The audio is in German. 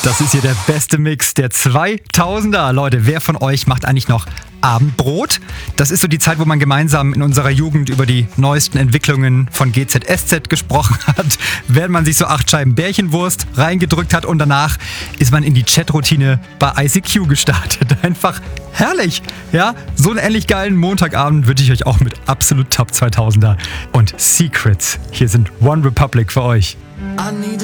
Das ist hier der beste Mix der 2000er. Leute, wer von euch macht eigentlich noch Abendbrot? Das ist so die Zeit, wo man gemeinsam in unserer Jugend über die neuesten Entwicklungen von GZSZ gesprochen hat, während man sich so 8 Scheiben Bärchenwurst reingedrückt hat und danach ist man in die Chatroutine bei ICQ gestartet. Einfach herrlich. Ja, so einen ähnlich geilen Montagabend wünsche ich euch auch mit absolut Top 2000er und Secrets. Hier sind One Republic für euch. I need